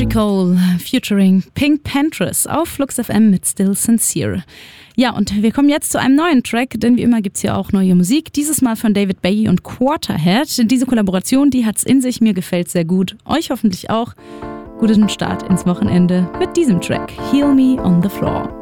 Angie Cole featuring Pink Panthers auf Flux FM mit Still Sincere. Ja, und wir kommen jetzt zu einem neuen Track, denn wie immer gibt es hier auch neue Musik. Dieses Mal von David Bowie und Quarterhead. Diese Kollaboration, die hat's in sich, mir gefällt sehr gut. Euch hoffentlich auch. Guten Start ins Wochenende mit diesem Track, Heal Me on the Floor.